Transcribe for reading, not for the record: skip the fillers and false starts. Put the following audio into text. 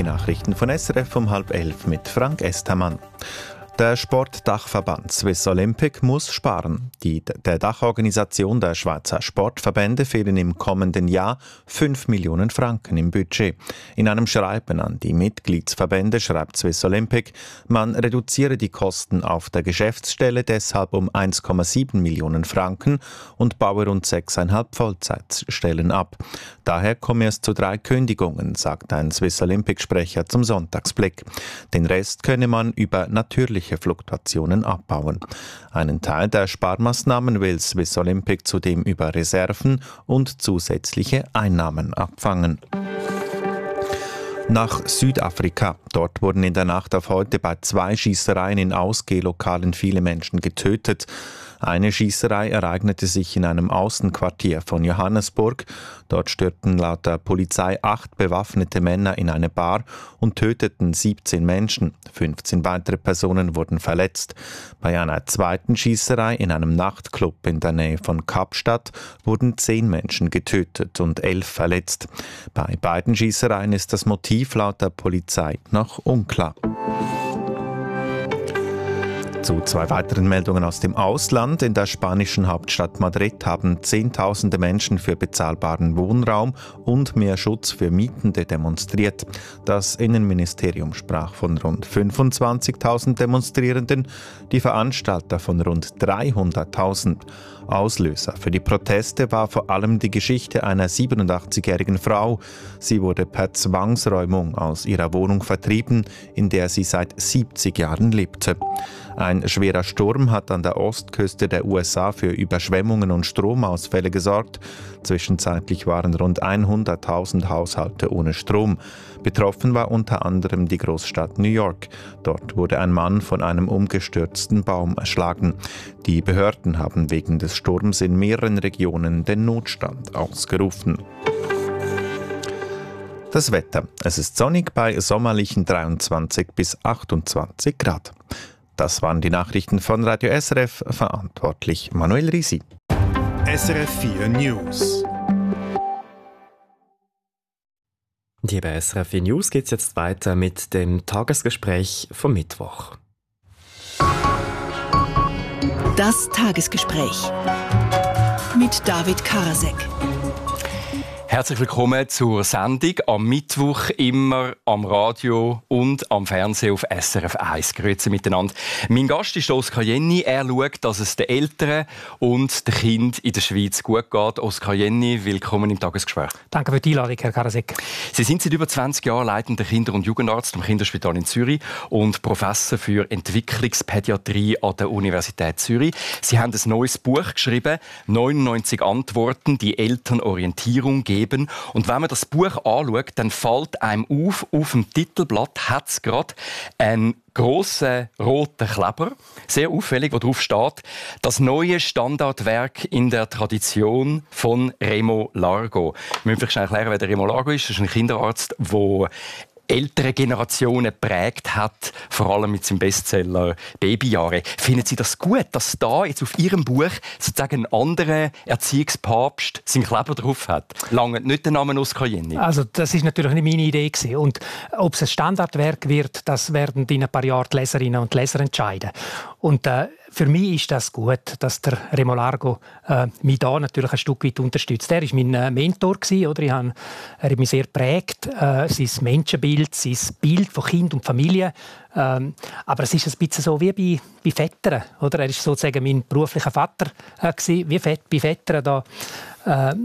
Die Nachrichten von SRF um 10:30 mit Frank Estermann. Der Sportdachverband Swiss Olympic muss sparen. Der Dachorganisation der Schweizer Sportverbände fehlen im kommenden Jahr 5 Millionen Franken im Budget. In einem Schreiben an die Mitgliedsverbände schreibt Swiss Olympic, man reduziere die Kosten auf der Geschäftsstelle deshalb um 1,7 Millionen Franken und baue rund 6,5 Vollzeitstellen ab. Daher komme es zu 3 Kündigungen, sagt ein Swiss Olympic-Sprecher zum Sonntagsblick. Den Rest könne man über natürliche Fluktuationen abbauen. Einen Teil der Sparmaßnahmen will Swiss Olympic zudem über Reserven und zusätzliche Einnahmen abfangen. Nach Südafrika. Dort wurden in der Nacht auf heute bei 2 Schießereien in Ausgehlokalen viele Menschen getötet. Eine Schießerei ereignete sich in einem Außenquartier von Johannesburg. Dort stürmten laut der Polizei 8 bewaffnete Männer in eine Bar und töteten 17 Menschen. 15 weitere Personen wurden verletzt. Bei einer zweiten Schießerei in einem Nachtclub in der Nähe von Kapstadt wurden 10 Menschen getötet und 11 verletzt. Bei beiden Schießereien ist das Motiv laut der Polizei noch unklar. Zu 2 weiteren Meldungen aus dem Ausland. In der spanischen Hauptstadt Madrid haben Zehntausende Menschen für bezahlbaren Wohnraum und mehr Schutz für Mietende demonstriert. Das Innenministerium sprach von rund 25.000 Demonstrierenden, die Veranstalter von rund 300.000. Auslöser für die Proteste war vor allem die Geschichte einer 87-jährigen Frau. Sie wurde per Zwangsräumung aus ihrer Wohnung vertrieben, in der sie seit 70 Jahren lebte. Ein schwerer Sturm hat an der Ostküste der USA für Überschwemmungen und Stromausfälle gesorgt. Zwischenzeitlich waren rund 100.000 Haushalte ohne Strom. Betroffen war unter anderem die Großstadt New York. Dort wurde ein Mann von einem umgestürzten Baum erschlagen. Die Behörden haben wegen des Sturms in mehreren Regionen den Notstand ausgerufen. Das Wetter. Es ist sonnig bei sommerlichen 23 bis 28 Grad. Das waren die Nachrichten von Radio SRF, verantwortlich Manuel Risi. SRF 4 News. Hier bei SRF 4 News geht es jetzt weiter mit dem Tagesgespräch vom Mittwoch. Das Tagesgespräch mit David Karasek. Herzlich willkommen zur Sendung am Mittwoch, immer am Radio und am Fernsehen auf SRF 1. Grüezi miteinander. Mein Gast ist Oskar Jenny. Er schaut, dass es den Eltern und den Kindern in der Schweiz gut geht. Oskar Jenny, willkommen im Tagesgespräch. Danke für die Einladung, Herr Karasek. Sie sind seit über 20 Jahren leitender Kinder- und Jugendarzt am Kinderspital in Zürich und Professor für Entwicklungspädiatrie an der Universität Zürich. Sie haben ein neues Buch geschrieben, 99 Antworten, die Eltern Orientierung geben. Und wenn man das Buch anschaut, dann fällt einem auf dem Titelblatt hat es gerade einen grossen roten Kleber, sehr auffällig, wo drauf steht, das neue Standardwerk in der Tradition von Remo Largo. Wir müssen vielleicht erklären, wer der Remo Largo ist. Das ist ein Kinderarzt, der ältere Generationen geprägt hat, vor allem mit seinem Bestseller «Babyjahre». Finden Sie das gut, dass da jetzt auf Ihrem Buch sozusagen ein anderer Erziehungspapst seinen Kleber drauf hat? Lange nicht der Name Oskar Jenny. Also das ist natürlich nicht meine Idee gewesen. Und ob es ein Standardwerk wird, das werden in ein paar Jahren die Leserinnen und Leser entscheiden. Und für mich ist das gut, dass der Remo Largo mich da natürlich ein Stück weit unterstützt. Er war mein Mentor, oder? Er hat mich sehr geprägt, sein Menschenbild, sein Bild von Kind und Familie. Aber es ist ein bisschen so wie bei Vätern, oder? Er war sozusagen mein beruflicher Vater, wie bei Vätern da.